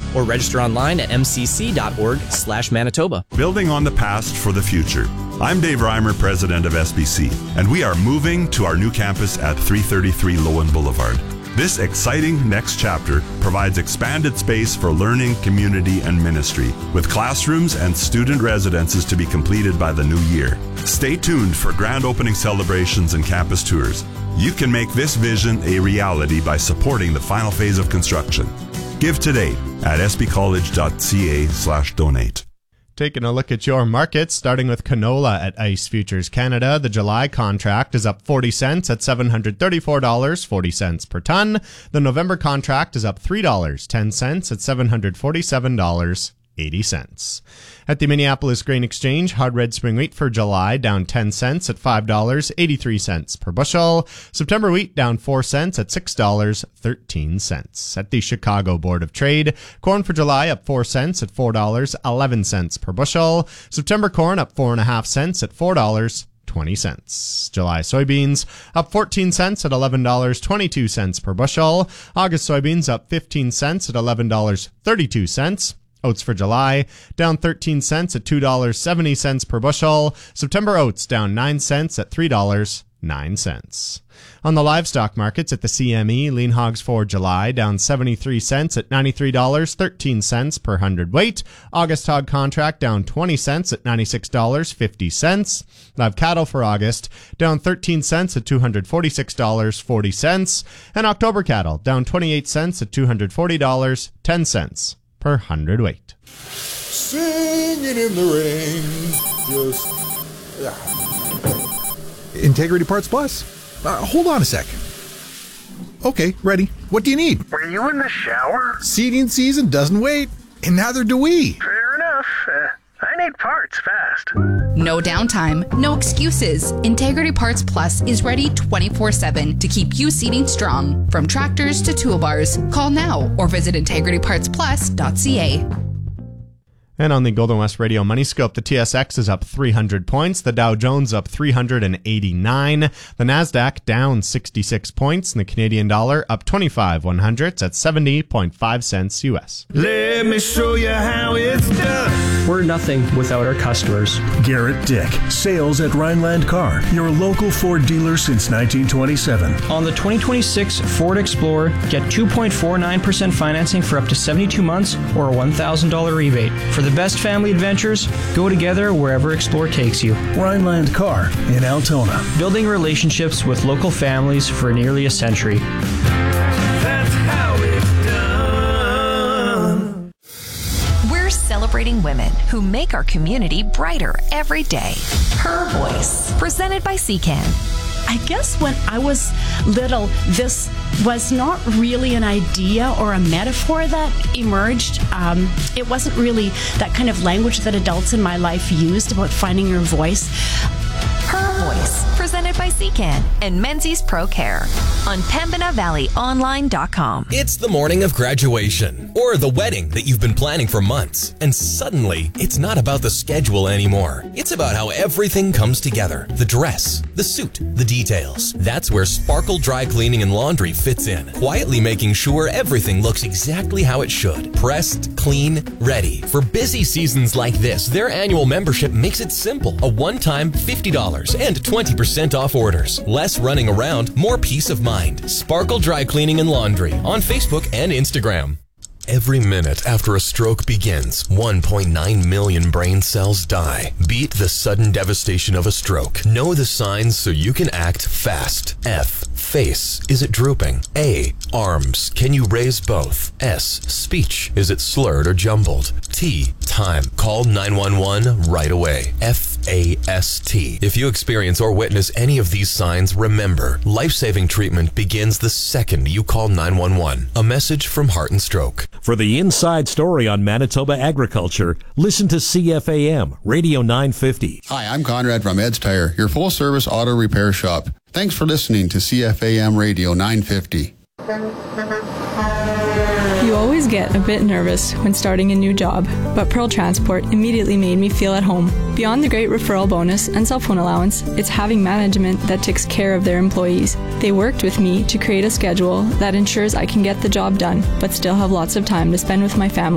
or register online at mcc.org/Manitoba. Building on the past for the future. I'm Dave Reimer, president of SBC, and we are moving to our new campus at 333 Lowen Boulevard. This exciting next chapter provides expanded space for learning, community, and ministry, with classrooms and student residences to be completed by the new year. Stay tuned for grand opening celebrations and campus tours. You can make this vision a reality by supporting the final phase of construction. Give today at sbcollege.ca/donate. Taking a look at your markets, starting with canola at ICE Futures Canada. The July contract is up 40 cents at $734.40 per ton. The November contract is up $3.10 at $747.80. At the Minneapolis Grain Exchange, hard red spring wheat for July down 10 cents at $5.83 per bushel. September wheat down 4 cents at $6.13. At the Chicago Board of Trade, corn for July up 4 cents at $4.11 per bushel. September corn up 4.5 cents at $4.20. July soybeans up 14 cents at $11.22 per bushel. August soybeans up 15 cents at $11.32. Oats for July down 13 cents at $2.70 per bushel. September oats down 9 cents at $3.09. On the livestock markets at the CME, lean hogs for July down 73 cents at $93.13 per hundredweight. August hog contract down 20 cents at $96.50. Live cattle for August down 13 cents at $246.40. And October cattle down 28 cents at $240.10 per hundredweight. Singing in the rain. Integrity Parts Plus. Hold on a sec. Okay, ready. What do you need? Were you in the shower? Seeding season doesn't wait, and neither do we. Fair enough. I need parts fast. No downtime, no excuses. Integrity Parts Plus is ready 24/7 to keep you seeding strong. From tractors to toolbars, call now or visit integritypartsplus.ca. And on the Golden West Radio Money Scope, the TSX is up 300 points, the Dow Jones up 389, the NASDAQ down 66 points, and the Canadian dollar up 25/100 at 70.5 cents U.S. Let me show you how it's done. We're nothing without our customers. Garrett Dick, sales at Rhineland Car, your local Ford dealer since 1927. On the 2026 Ford Explorer, get 2.49% financing for up to 72 months or a $1,000 rebate. For the best family adventures, go together wherever Explorer takes you. Rhineland Car in Altona. Building relationships with local families for nearly a century. That's how it's done. We're celebrating women who make our community brighter every day. Her Voice, presented by CCAN. I guess when I was little, this was not really an idea or a metaphor that emerged. It wasn't really that kind of language that adults in my life used about finding your voice. Her Voice, presented by CCAN and Menzies Pro Care on PembinaValleyOnline.com. It's the morning of graduation or the wedding that you've been planning for months, and suddenly it's not about the schedule anymore. It's about how everything comes together. The dress, the suit, the details. That's where Sparkle Dry Cleaning and Laundry fits in, quietly making sure everything looks exactly how it should. Pressed, clean, ready. For busy seasons like this, their annual membership makes it simple. A one-time $50 and 20% off orders. Less running around, more peace of mind. Sparkle Dry Cleaning and Laundry on Facebook and Instagram. Every minute after a stroke begins, 1.9 million brain cells die. Beat the sudden devastation of a stroke. Know the signs so you can act fast. F. Face. Is it drooping? A. Arms. Can you raise both? S. Speech. Is it slurred or jumbled? T. Time. Call 911 right away. FAST. If you experience or witness any of these signs, remember, life-saving treatment begins the second you call 911. A message from Heart and Stroke. For the inside story on Manitoba agriculture, listen to CFAM Radio 950. Hi, I'm Conrad from Ed's Tire, your full-service auto repair shop. Thanks for listening to CFAM Radio 950. You always get a bit nervous when starting a new job, but Pearl Transport immediately made me feel at home. Beyond the great referral bonus and cell phone allowance, it's having management that takes care of their employees. They worked with me to create a schedule that ensures I can get the job done, but still have lots of time to spend with my family.